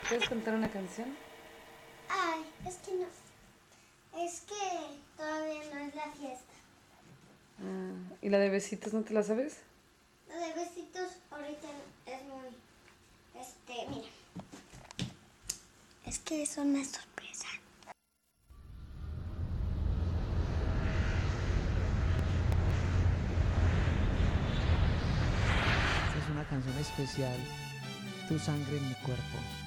¿Puedes cantar una canción? Ay, es que no. Es que todavía no es la fiesta. ¿Y la de besitos no te la sabes? La de besitos ahorita es muy... mira. Es que es una sorpresa. Esta es una canción especial, Tu sangre en mi cuerpo.